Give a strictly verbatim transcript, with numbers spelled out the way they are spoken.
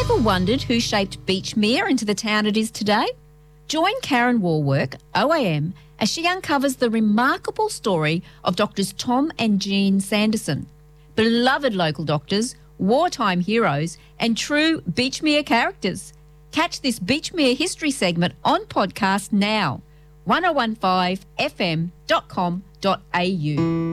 Ever wondered who shaped Beachmere into the town it is today? Join Karen Warwork, O A M, as she uncovers the remarkable story of Doctors Tom and Jean Sanderson, beloved local doctors, wartime heroes and true Beachmere characters. Catch this Beachmere history segment on podcast now, ten fifteen f m dot com dot a u.